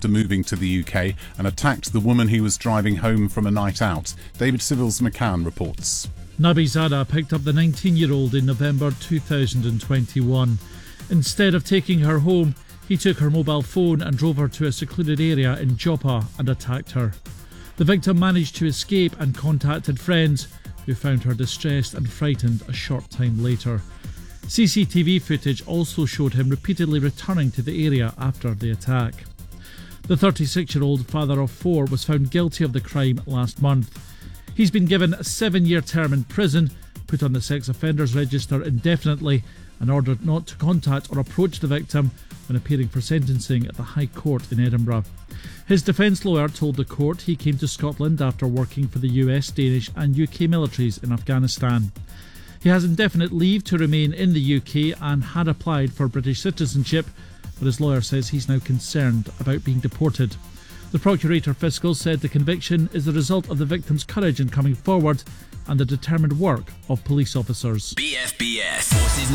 after moving to the UK and attacked the woman he was driving home from a night out. David Civils McCann reports. Nabi Zada picked up the 19-year-old in November 2021. Instead of taking her home, he took her mobile phone and drove her to a secluded area in Joppa and attacked her. The victim managed to escape and contacted friends, who found her distressed and frightened a short time later. CCTV footage also showed him repeatedly returning to the area after the attack. The 36-year-old father of 4 was found guilty of the crime last month. He's been given a 7-year term in prison, put on the sex offenders register indefinitely, and ordered not to contact or approach the victim when appearing for sentencing at the High Court in Edinburgh. His defence lawyer told the court he came to Scotland after working for the US, Danish and UK militaries in Afghanistan. He has indefinite leave to remain in the UK and had applied for British citizenship, but his lawyer says he's now concerned about being deported. The Procurator Fiscal said the conviction is the result of the victim's courage in coming forward and the determined work of police officers. BFBS Forces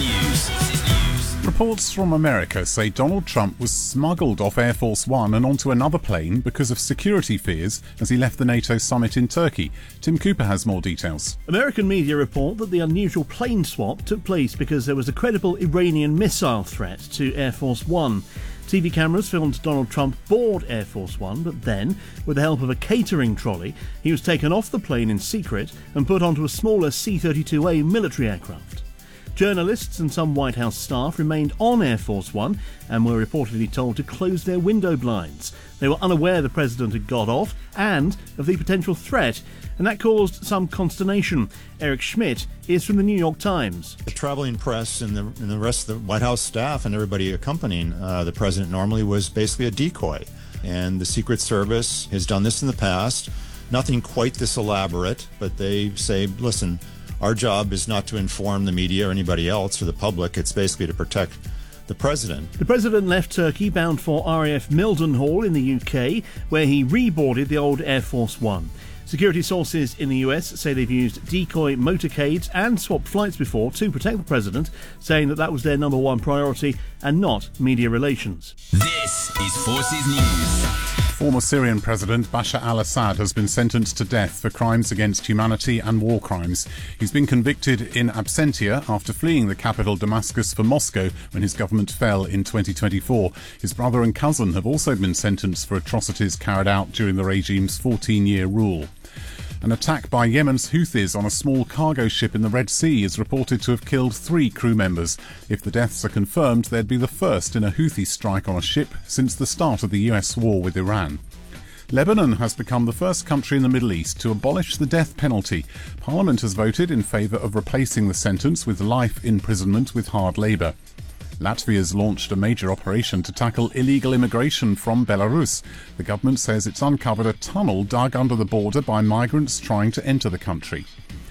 News. Reports from America say Donald Trump was smuggled off Air Force One and onto another plane because of security fears as he left the NATO summit in Turkey. Tim Cooper has more details. American media report that the unusual plane swap took place because there was a credible Iranian missile threat to Air Force One. TV cameras filmed Donald Trump board Air Force One, but then, with the help of a catering trolley, he was taken off the plane in secret and put onto a smaller C-32A military aircraft. Journalists and some White House staff remained on Air Force One and were reportedly told to close their window blinds. They were unaware the president had got off and of the potential threat, and that caused some consternation. Eric Schmidt is from the New York Times. The traveling press and the rest of the White House staff and everybody accompanying the president normally was basically a decoy. And the Secret Service has done this in the past. Nothing quite this elaborate, but they say, listen, our job is not to inform the media or anybody else or the public. It's basically to protect the president. The president left Turkey bound for RAF Mildenhall in the UK, where he reboarded the old Air Force One. Security sources in the US say they've used decoy motorcades and swapped flights before to protect the president, saying that was their number one priority and not media relations. This is Forces News. Former Syrian President Bashar al-Assad has been sentenced to death for crimes against humanity and war crimes. He's been convicted in absentia after fleeing the capital Damascus for Moscow when his government fell in 2024. His brother and cousin have also been sentenced for atrocities carried out during the regime's 14-year rule. An attack by Yemen's Houthis on a small cargo ship in the Red Sea is reported to have killed 3 crew members. If the deaths are confirmed, they'd be the first in a Houthi strike on a ship since the start of the US war with Iran. Lebanon has become the first country in the Middle East to abolish the death penalty. Parliament has voted in favour of replacing the sentence with life imprisonment with hard labour. Latvia's launched a major operation to tackle illegal immigration from Belarus. The government says it's uncovered a tunnel dug under the border by migrants trying to enter the country.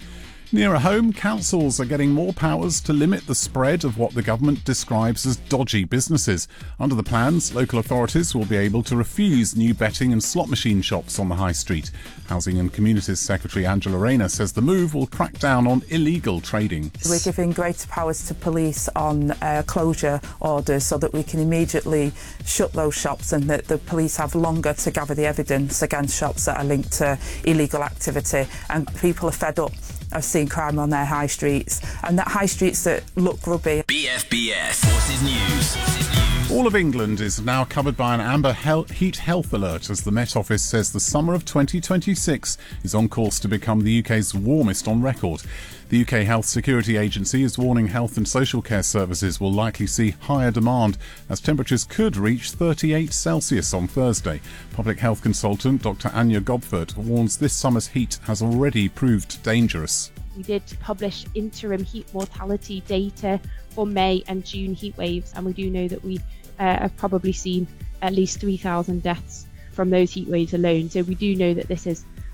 Nearer home, councils are getting more powers to limit the spread of what the government describes as dodgy businesses. Under the plans, local authorities will be able to refuse new betting and slot machine shops on the high street. Housing and Communities Secretary Angela Rayner says the move will crack down on illegal trading. We're giving greater powers to police on closure orders so that we can immediately shut those shops and that the police have longer to gather the evidence against shops that are linked to illegal activity. And people are fed up of seeing crime on their high streets, and that high streets that look grubby. BFBS Forces News. All of England is now covered by an amber heat health alert as the Met Office says the summer of 2026 is on course to become the UK's warmest on record. The UK Health Security Agency is warning health and social care services will likely see higher demand as temperatures could reach 38 Celsius on Thursday. Public health consultant Dr Anya Gobford warns this summer's heat has already proved dangerous. We did publish interim heat mortality data for May and June heat waves, and we do know that we have probably seen at least 3,000 deaths from those heat waves alone. So we do know that this is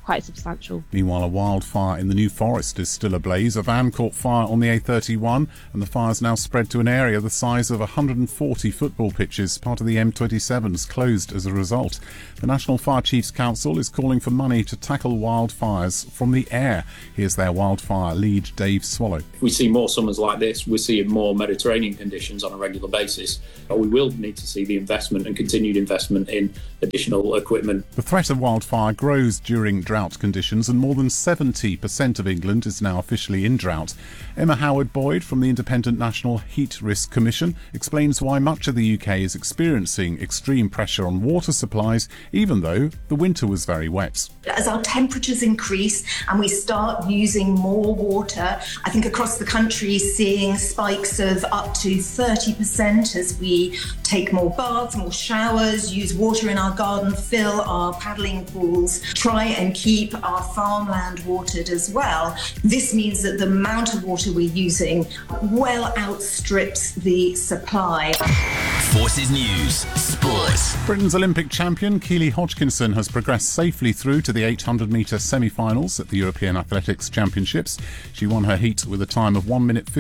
quite substantial. Meanwhile, a wildfire in the New Forest is still ablaze. A van caught fire on the A31 and the fire's now spread to an area the size of 140 football pitches. Part of the M27's closed as a result. The National Fire Chiefs Council is calling for money to tackle wildfires from the air. Here's their wildfire lead, Dave Swallow. If we see more summers like this, we're seeing more Mediterranean conditions on a regular basis. But we will need to see the investment and continued investment in additional equipment. The threat of wildfire grows during drought conditions, and more than 70% of England is now officially in drought. Emma Howard-Boyd from the Independent National Heat Risk Commission explains why much of the UK is experiencing extreme pressure on water supplies, even though the winter was very wet. As our temperatures increase and we start using more water, I think across the country seeing spikes of up to 30% as we take more baths, more showers, use water in our garden, fill our paddling pools, try and keep our farmland watered as well. This means that the amount of water we're using well outstrips the supply. Forces News Sports. Britain's Olympic champion Keely Hodgkinson has progressed safely through to the 800-metre semi-finals at the European Athletics Championships. She won her heat with a time of 1 minute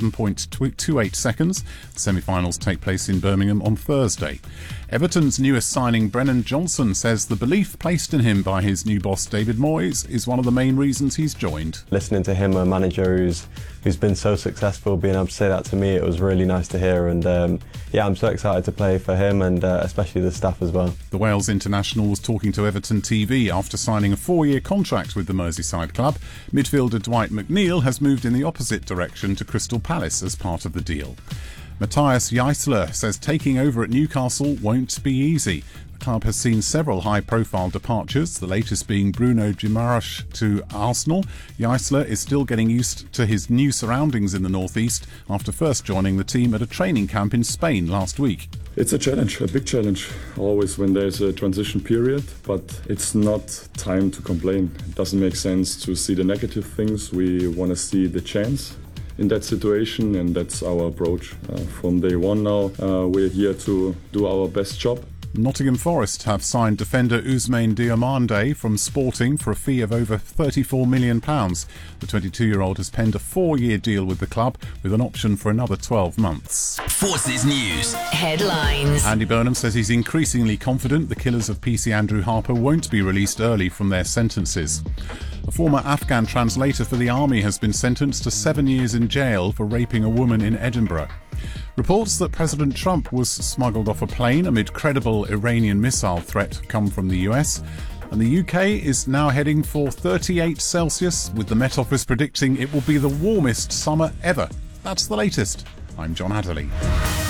57.28 seconds. The semi-finals take place in Birmingham on Thursday. Everton's newest signing, Brennan Johnson, says the belief placed in him by his new boss David Moyes is one of the main reasons he's joined. Listening to him, a manager who's been so successful, being able to say that to me, it was really nice to hear. And I'm so excited to play for him and especially the staff as well. The Wales international was talking to Everton TV after signing a 4-year contract with the Merseyside club. Midfielder Dwight McNeil has moved in the opposite direction to Crystal Palace as part of the deal. Matthias Jaissler says taking over at Newcastle won't be easy. The club has seen several high-profile departures, the latest being Bruno Guimaraes to Arsenal. Jaissler is still getting used to his new surroundings in the northeast after first joining the team at a training camp in Spain last week. It's a challenge, a big challenge, always when there's a transition period, but it's not time to complain. It doesn't make sense to see the negative things. We want to see the chance in that situation, and that's our approach. From day one now, we're here to do our best job. Nottingham Forest have signed defender Ousmane Diomande from Sporting for a fee of over £34 million. The 22-year-old has penned a 4-year deal with the club with an option for another 12 months. Forces News Headlines. Andy Burnham says he's increasingly confident the killers of PC Andrew Harper won't be released early from their sentences. A former Afghan translator for the army has been sentenced to 7 years in jail for raping a woman in Edinburgh. Reports that President Trump was smuggled off a plane amid credible Iranian missile threat come from the US. And the UK is now heading for 38 Celsius, with the Met Office predicting it will be the warmest summer ever. That's the latest. I'm John Adderley.